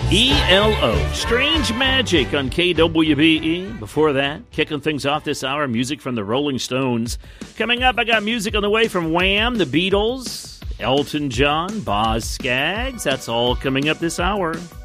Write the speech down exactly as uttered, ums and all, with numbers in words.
E L O, Strange Magic on K W B E. Before that, kicking things off this hour, music from the Rolling Stones. Coming up, I got music on the way from Wham, the Beatles, Elton John, Boz Scaggs. That's all coming up this hour.